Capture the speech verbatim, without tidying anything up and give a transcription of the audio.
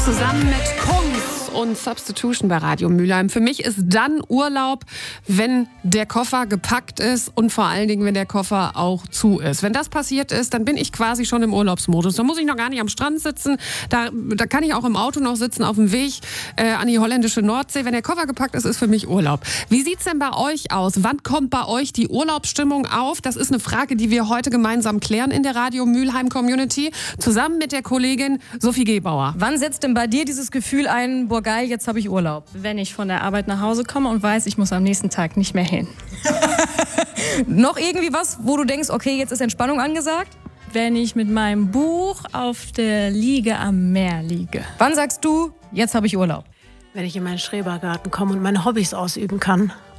Zusammen mit Kungs und Substitution bei Radio Mülheim. Für mich ist dann Urlaub, wenn der Koffer gepackt ist und vor allen Dingen, wenn der Koffer auch zu ist. Wenn das passiert ist, dann bin ich quasi schon im Urlaubsmodus. Da muss ich noch gar nicht am Strand sitzen. Da, da kann ich auch im Auto noch sitzen auf dem Weg äh, an die holländische Nordsee. Wenn der Koffer gepackt ist, ist für mich Urlaub. Wie sieht's denn bei euch aus? Wann kommt bei euch die Urlaubsstimmung auf? Das ist eine Frage, die wir heute gemeinsam klären in der Radio Mülheim Community. Zusammen mit der Kollegin Sophie Gebauer. Wann setzt denn bei dir dieses Gefühl ein, boah geil, jetzt habe ich Urlaub? Wenn ich von der Arbeit nach Hause komme und weiß, ich muss am nächsten Tag nicht mehr hin. Noch irgendwie was, wo du denkst, okay, jetzt ist Entspannung angesagt? Wenn ich mit meinem Buch auf der Liege am Meer liege. Wann sagst du, jetzt habe ich Urlaub? Wenn ich in meinen Schrebergarten komme und meine Hobbys ausüben kann.